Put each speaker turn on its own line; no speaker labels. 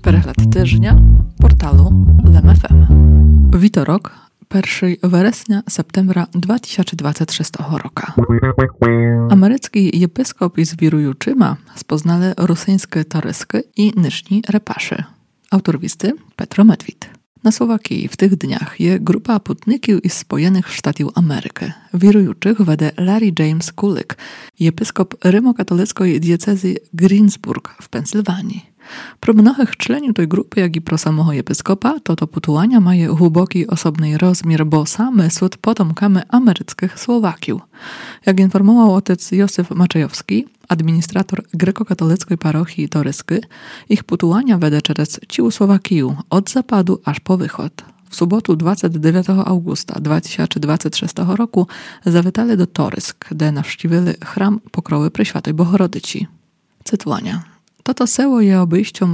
Перегляд тижня порталу LMFM. Вівторок, 1 вересня септембра 2026 року. Amerycki єпископ із віруючими спознали русинські тоryski i nyszni repaszy. Autor listy Petro Medwid. Na Słowakii w tych dniach je grupa putników iz Spojenych Sztatów Ameryki, wierujących wede Larry James Kulik, єпископ римокatolickiej diecezji Greensburg w Pensylwanii. Pro mnohych członków tej grupy, jak i pro samego єпископа, to putułania mają głęboki osobny rozmiar, bo same są potomkami ameryckich Słowaków. Jak informował otec Józef Maczejowski, administrator grekokatolickiej parochii toryski, ich putułania wede przez ciu Słowakiów od zapadu aż po wychod. W sobotu 29 augusta 2026 roku zawitali do Torysk, gdzie nawściwili chram Pokrowy Preświatej Bohorodyci. Cytuwania. Toto seło je obejściom